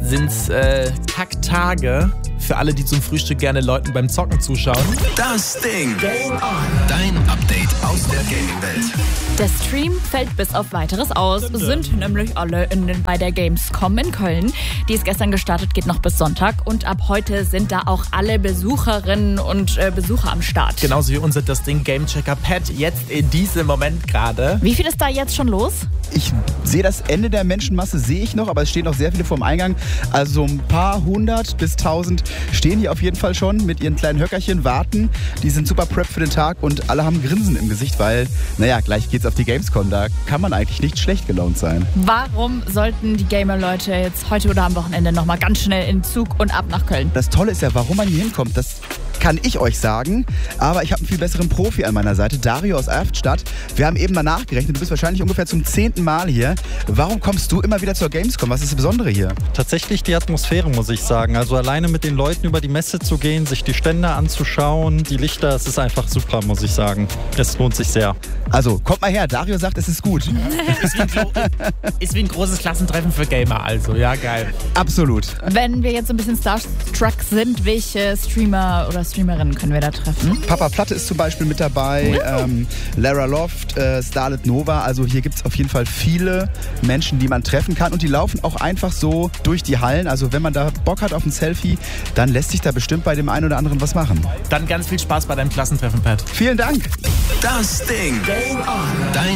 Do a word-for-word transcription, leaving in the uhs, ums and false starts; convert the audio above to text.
sind's äh, Kacktage für alle, die zum Frühstück gerne Leuten beim Zocken zuschauen. Das Ding. Game on. Dein Update aus der Gaming-Welt. Der Stream fällt bis auf Weiteres aus, sind nämlich alle in den, bei der Gamescom in Köln. Die ist gestern gestartet, geht noch bis Sonntag und ab heute sind da auch alle Besucherinnen und äh, Besucher am Start. Genauso wie unser Das Ding Gamechecker Pat jetzt in diesem Moment gerade. Wie viel ist da jetzt schon los? Ich sehe das Ende der Menschenmasse, sehe ich noch, aber es stehen noch sehr viele vorm Eingang. Also ein paar hundert bis tausend stehen hier auf jeden Fall schon mit ihren kleinen Höckerchen, warten. Die sind super prepped für den Tag und alle haben Grinsen im Gesicht, weil, naja, gleich geht's auf die Gamescom. Da kann man eigentlich nicht schlecht gelaunt sein. Warum sollten die Gamer-Leute jetzt heute oder am Wochenende nochmal ganz schnell in Zug und ab nach Köln? Das Tolle ist ja, warum man hier hinkommt, das kann ich euch sagen, aber ich habe einen viel besseren Profi an meiner Seite, Dario aus Erftstadt. Wir haben eben mal nachgerechnet, du bist wahrscheinlich ungefähr zum zehnten Mal hier. Warum kommst du immer wieder zur Gamescom? Was ist das Besondere hier? Tatsächlich die Atmosphäre, muss ich sagen. Also alleine mit den Leuten über die Messe zu gehen, sich die Stände anzuschauen, die Lichter, es ist einfach super, muss ich sagen. Es lohnt sich sehr. Also, kommt mal her, Dario sagt, es ist gut. Ist wie, ein Gro- ist wie ein großes Klassentreffen für Gamer, also, ja, geil. Absolut. Wenn wir jetzt so ein bisschen Starstruck sind, welche Streamer oder Streamerinnen können wir da treffen? Papa Platte ist zum Beispiel mit dabei, ähm, Lara Loft, äh, Starlet Nova. Also hier gibt es auf jeden Fall viele Menschen, die man treffen kann. Und die laufen auch einfach so durch die Hallen. Also wenn man da Bock hat auf ein Selfie, dann lässt sich da bestimmt bei dem einen oder anderen was machen. Dann ganz viel Spaß bei deinem Klassentreffen, Pat. Vielen Dank. Das Ding. Game on. Dein